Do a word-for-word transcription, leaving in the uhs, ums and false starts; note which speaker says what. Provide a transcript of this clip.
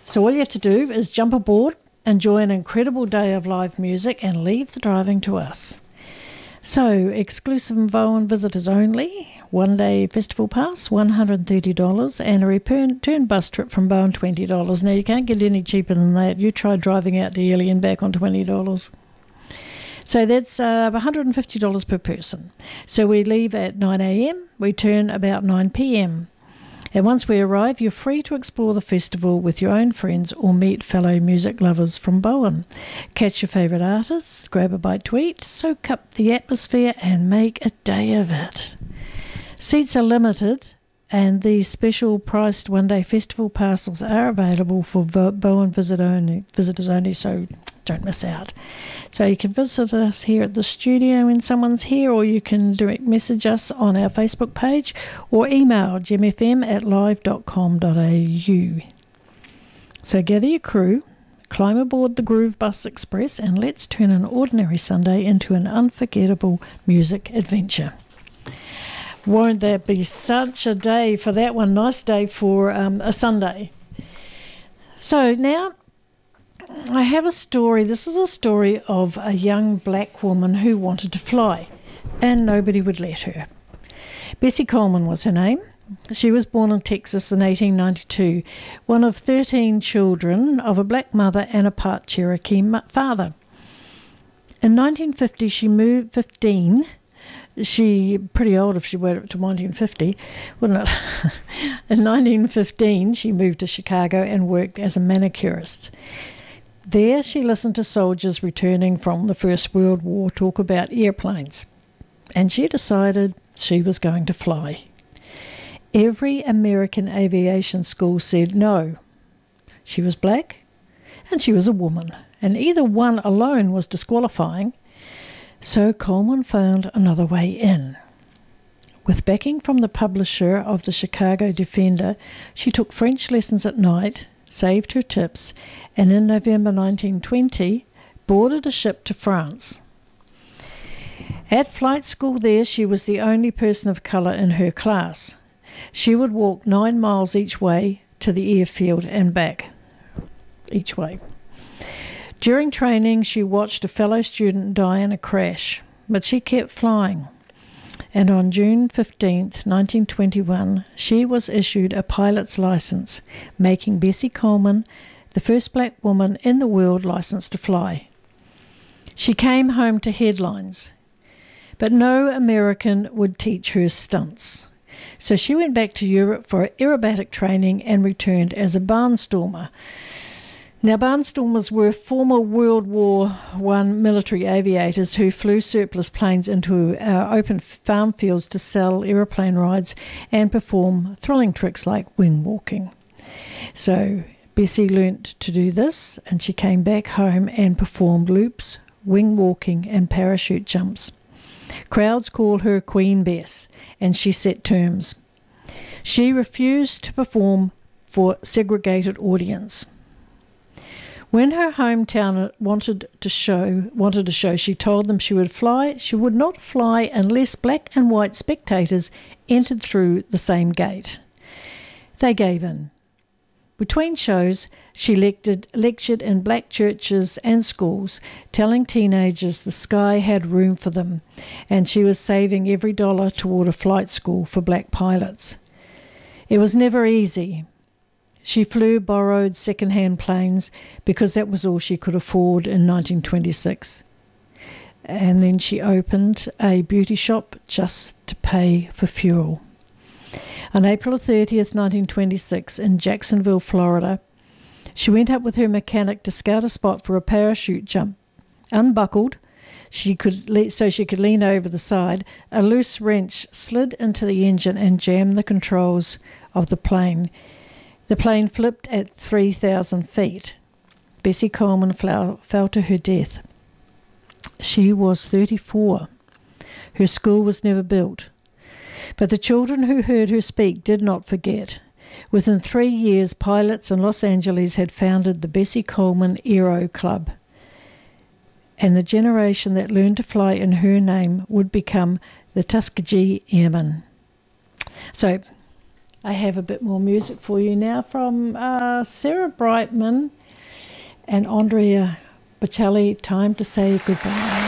Speaker 1: So all you have to do is jump aboard, enjoy an incredible day of live music, and leave the driving to us. So, exclusive Bowen visitors only, one-day festival pass, one hundred thirty dollars, and a return, return bus trip from Bowen, twenty dollars. Now, you can't get any cheaper than that. You try driving out to Ely and back on twenty dollars. So that's uh, one hundred fifty dollars per person. So we leave at nine a.m, we turn about nine p.m. And once we arrive, you're free to explore the festival with your own friends or meet fellow music lovers from Bowen. Catch your favourite artists, grab a bite to eat, soak up the atmosphere and make a day of it. Seats are limited and these special priced one-day festival passes are available for Bowen visit only, visitors only, so don't miss out. So you can visit us here at the studio when someone's here, or you can direct message us on our Facebook page or email gemfm at live dot com dot a u. So gather your crew, climb aboard the Groove Bus Express, and let's turn an ordinary Sunday into an unforgettable music adventure. Won't that be such a day for that one? Nice day for um, a Sunday. So now I have a story. This is a story of a young black woman who wanted to fly, and nobody would let her. Bessie Coleman was her name. She was born in Texas in eighteen ninety-two, one of thirteen children of a black mother and a part Cherokee father. In nineteen fifty, she moved, fifteen, she, pretty old if she went up to nineteen fifty, wouldn't it? In nineteen fifteen, she moved to Chicago and worked as a manicurist. There, she listened to soldiers returning from the First World War talk about airplanes, and she decided she was going to fly. Every American aviation school said no. She was black, and she was a woman, and either one alone was disqualifying, so Coleman found another way in. With backing from the publisher of the Chicago Defender, she took French lessons at night, saved her tips, and in November nineteen twenty, boarded a ship to France. At flight school there, she was the only person of colour in her class. She would walk nine miles each way to the airfield and back, each way. During training, she watched a fellow student die in a crash, but she kept flying. And on June fifteenth, nineteen twenty-one, she was issued a pilot's license, making Bessie Coleman the first black woman in the world licensed to fly. She came home to headlines, but no American would teach her stunts. So she went back to Europe for aerobatic training and returned as a barnstormer. Now, barnstormers were former World War One military aviators who flew surplus planes into uh, open farm fields to sell aeroplane rides and perform thrilling tricks like wing walking. So Bessie learnt to do this, and she came back home and performed loops, wing walking and parachute jumps. Crowds called her Queen Bess, and she set terms. She refused to perform for segregated audience. When her hometown wanted to show, wanted to show, she told them she would fly. She would not fly unless black and white spectators entered through the same gate. They gave in. Between shows, she lectured, lectured in black churches and schools, telling teenagers the sky had room for them, and she was saving every dollar toward a flight school for black pilots. It was never easy. She flew borrowed second-hand planes because that was all she could afford in nineteen twenty-six. And then she opened a beauty shop just to pay for fuel. On April thirtieth, nineteen twenty-six, in Jacksonville, Florida, she went up with her mechanic to scout a spot for a parachute jump. Unbuckled, she could le- so she could lean over the side, a loose wrench slid into the engine and jammed the controls of the plane. The plane flipped at three thousand feet. Bessie Coleman fell, fell to her death. She was thirty-four. Her school was never built. But the children who heard her speak did not forget. Within three years, pilots in Los Angeles had founded the Bessie Coleman Aero Club. And the generation that learned to fly in her name would become the Tuskegee Airmen. So, I have a bit more music for you now from uh, Sarah Brightman and Andrea Bocelli, Time to Say Goodbye.